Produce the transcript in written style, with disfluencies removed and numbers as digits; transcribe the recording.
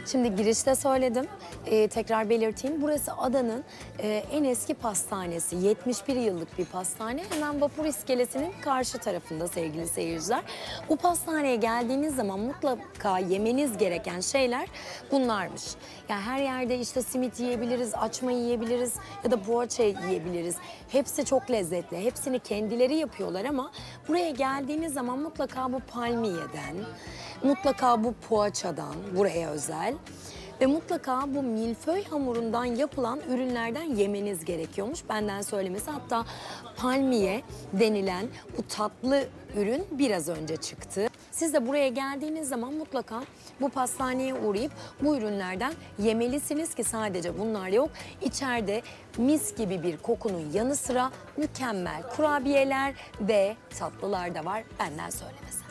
Şimdi girişte söyledim, tekrar belirteyim. Burası adanın en eski pastanesi. 71 yıllık bir pastane. Hemen vapur iskelesinin karşı tarafında sevgili seyirciler. Bu pastaneye geldiğiniz zaman mutlaka yemeniz gereken şeyler bunlarmış. Yani her yerde işte simit yiyebiliriz, açma yiyebiliriz ya da poğaça yiyebiliriz. Hepsi çok lezzetli. Hepsini kendileri yapıyorlar ama buraya geldiğiniz zaman mutlaka bu palmiyeden, mutlaka bu poğaçadan, buraya özel ve mutlaka bu milföy hamurundan yapılan ürünlerden yemeniz gerekiyormuş. Benden söylemesi, hatta palmiye denilen bu tatlı ürün biraz önce çıktı. Siz de buraya geldiğiniz zaman mutlaka bu pastaneye uğrayıp bu ürünlerden yemelisiniz ki sadece bunlar yok. İçeride mis gibi bir kokunun yanı sıra mükemmel kurabiyeler ve tatlılar da var, benden söylemesi.